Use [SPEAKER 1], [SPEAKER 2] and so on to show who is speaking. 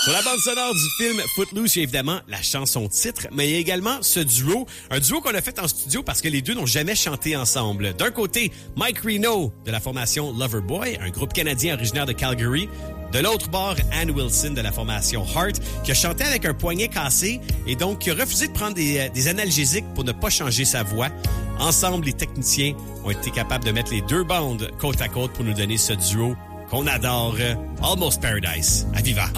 [SPEAKER 1] Sur la bande sonore du film Footloose, il y a évidemment la chanson titre, mais il y a également ce duo, un duo qu'on a fait en studio parce que les deux n'ont jamais chanté ensemble. D'un côté, Mike Reno de la formation Loverboy, un groupe canadien originaire de Calgary. De l'autre bord, Ann Wilson de la formation Heart, qui a chanté avec un poignet cassé et donc qui a refusé de prendre des analgésiques pour ne pas changer sa voix. Ensemble, les techniciens ont été capables de mettre les deux bandes côte à côte pour nous donner ce duo qu'on adore, Almost Paradise, à Viva.